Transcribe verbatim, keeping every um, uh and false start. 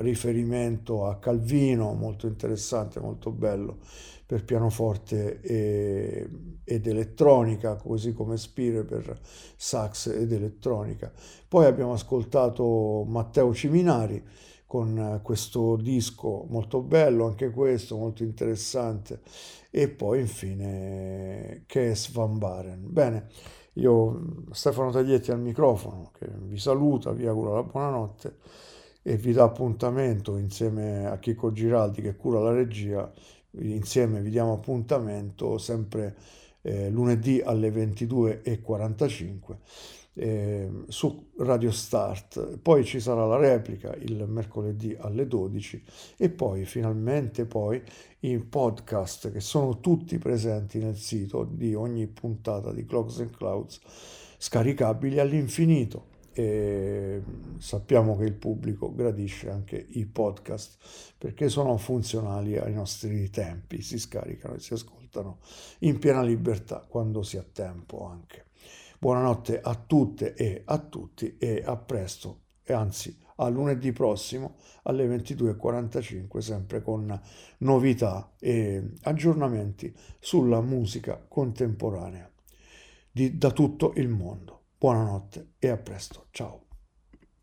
riferimento a Calvino, molto interessante, molto bello, per pianoforte e, ed elettronica, così come Spire per sax ed elettronica. Poi abbiamo ascoltato Matteo Ciminari con eh, questo disco molto bello, anche questo molto interessante, e poi infine Kees van Baren. Bene, io Stefano Taglietti al microfono, che vi saluta, vi auguro la buonanotte e vi dà appuntamento insieme a Chico Giraldi che cura la regia. Insieme vi diamo appuntamento sempre eh, lunedì alle ventidue e quarantacinque eh, su Radio Start. Poi ci sarà la replica il mercoledì alle dodici e poi finalmente poi i podcast che sono tutti presenti nel sito di ogni puntata di Clocks and Clouds, scaricabili all'infinito. E sappiamo che il pubblico gradisce anche i podcast perché sono funzionali ai nostri tempi, si scaricano e si ascoltano in piena libertà quando si ha tempo anche. Buonanotte a tutte e a tutti e a presto, e anzi a lunedì prossimo alle ventidue e quarantacinque, sempre con novità e aggiornamenti sulla musica contemporanea di, da tutto il mondo. Buonanotte e a presto, ciao.